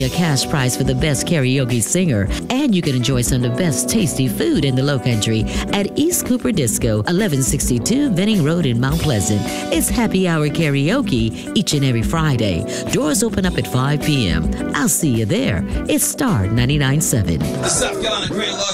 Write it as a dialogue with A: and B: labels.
A: a cash prize for the best karaoke singer, and you can enjoy some of the best tasty food in the Low Country at East Cooper Disco, 1162 Venning Road in Mount Pleasant. It's happy hour karaoke each and every Friday. Doors open up at 5 p.m. I'll see you there. It's Star 99.7.